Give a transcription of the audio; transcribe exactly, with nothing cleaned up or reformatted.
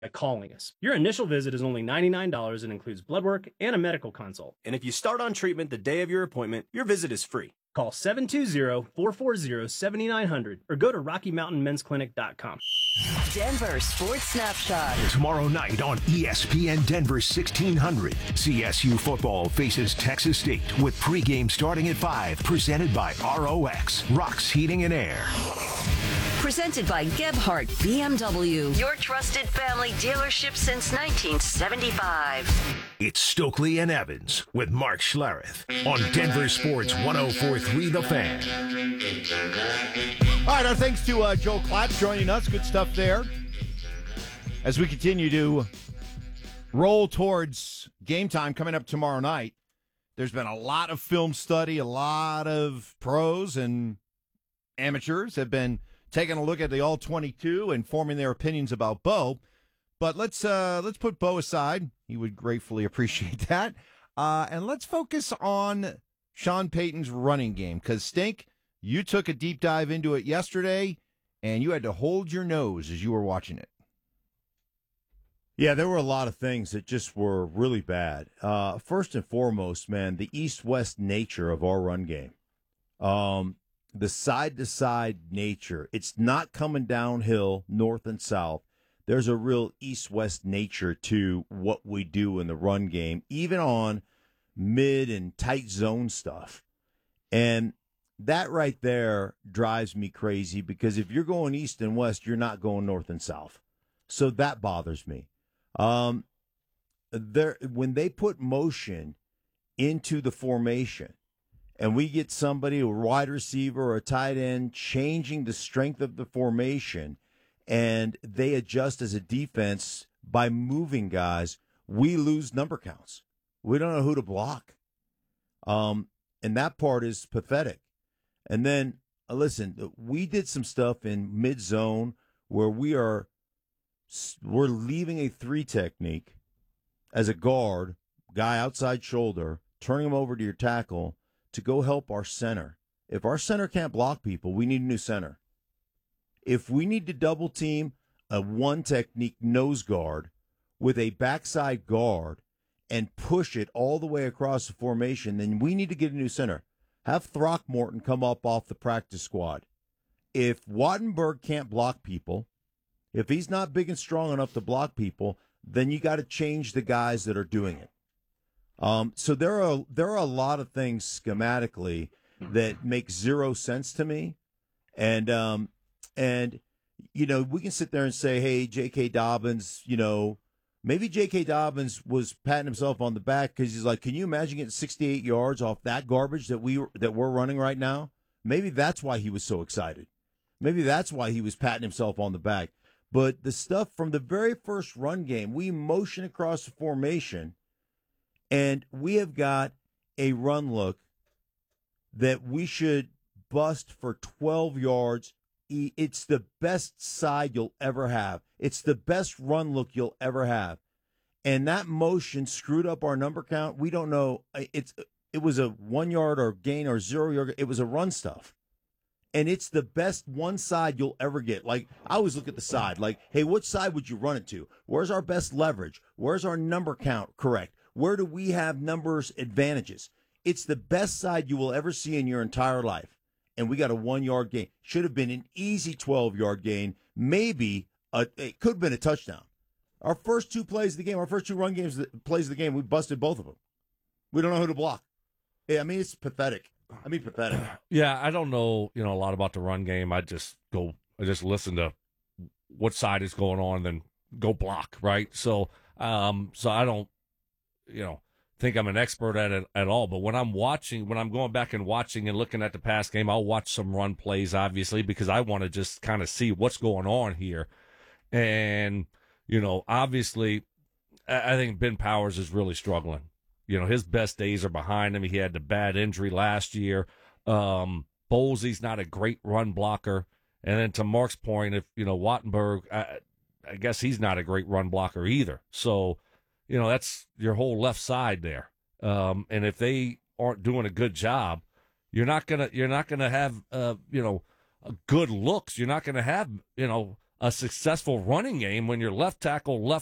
calling us. Your initial visit is only ninety-nine dollars and includes blood work and a medical consult. And if you start on treatment the day of your appointment, your visit is free. Call seven two zero, four four zero, seven nine zero zero or go to rocky mountain men's clinic dot com. Denver Sports Snapshot. Tomorrow night on E S P N Denver sixteen hundred, C S U football faces Texas State with pregame starting at five, presented by R O X, Rocks Heating and Air. Presented by Gebhardt B M W, your trusted family dealership since nineteen seventy-five. It's Stokely and Evans with Mark Schlereth on Denver Sports one oh four point three The Fan. All right, our thanks to uh, Joe Klatt joining us. Good stuff there. As we continue to roll towards game time coming up tomorrow night, there's been a lot of film study, a lot of pros and amateurs have been taking a look at the all twenty-two and forming their opinions about Bo. But let's uh, let's put Bo aside. He would gratefully appreciate that. Uh, and let's focus on Sean Payton's running game. Because, Stink, you took a deep dive into it yesterday, and you had to hold your nose as you were watching it. Yeah, there were a lot of things that just were really bad. Uh, first and foremost, man, the east-west nature of our run game. Um, the side-to-side nature. It's not coming downhill north and south. There's a real east-west nature to what we do in the run game, even on mid and tight zone stuff. And that right there drives me crazy because if you're going east and west, you're not going north and south. So that bothers me. Um, there, when they put motion into the formation and we get somebody, a wide receiver or a tight end, changing the strength of the formation and they adjust as a defense by moving guys, we lose number counts. We don't know who to block. Um, and that part is pathetic. And then, uh, listen, we did some stuff in mid-zone where we are we're leaving a three technique as a guard, guy outside shoulder, turning him over to your tackle to go help our center. If our center can't block people, we need a new center. If we need to double team a one technique nose guard with a backside guard and push it all the way across the formation, then we need to get a new center. Have Throckmorton come up off the practice squad. If Wattenberg can't block people, if he's not big and strong enough to block people, then you got to change the guys that are doing it. Um, so there are there are a lot of things schematically that make zero sense to me, and um, and you know we can sit there and say, hey, J K. Dobbins, you know. Maybe J K. Dobbins was patting himself on the back because he's like, can you imagine getting sixty-eight yards off that garbage that, we, that we're running right now? Maybe that's why he was so excited. Maybe that's why he was patting himself on the back. But the stuff from the very first run game, we motion across the formation, and we have got a run look that we should bust for twelve yards. It's the best side you'll ever have. It's the best run look you'll ever have. And that motion screwed up our number count. We don't know. It's It was a one yard or gain or zero yard. It was a run stuff. And it's the best one side you'll ever get. Like, I always look at the side. Like, hey, which side would you run it to? Where's our best leverage? Where's our number count correct? Where do we have numbers advantages? It's the best side you will ever see in your entire life. And we got a one-yard gain. Should have been an easy twelve-yard gain. Maybe a, it could have been a touchdown. Our first two plays of the game, our first two run games, plays of the game, we busted both of them. We don't know who to block. Yeah, I mean, it's pathetic. I mean, pathetic. Yeah, I don't know, you know, a lot about the run game. I just go, I just listen to what side is going on, and then go block, right? So, um, so I don't, you know, think I'm an expert at it at all. But when I'm watching, when I'm going back and watching and looking at the past game, I'll watch some run plays, obviously, because I want to just kind of see what's going on here. And, you know, obviously, I think Ben Powers is really struggling. You know, his best days are behind him. He had the bad injury last year. Um, Bolsey's not a great run blocker. And then to Mark's point, if, you know, Wattenberg, I, I guess he's not a great run blocker either. So, you know, that's your whole left side there. Um, and if they aren't doing a good job, you're not gonna, you're not gonna have, uh, you know, good looks. You're not gonna have, you know, a successful running game when your left tackle, left